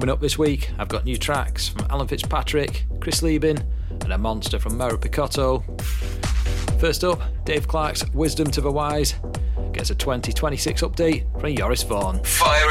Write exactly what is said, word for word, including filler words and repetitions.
Coming up this week, I've got new tracks from Alan Fitzpatrick, Chris Liebing, and a monster from Mauro Picotto. First up, Dave Clarke's Wisdom to the Wise gets a twenty twenty-six update from Joris Vaughan. Fire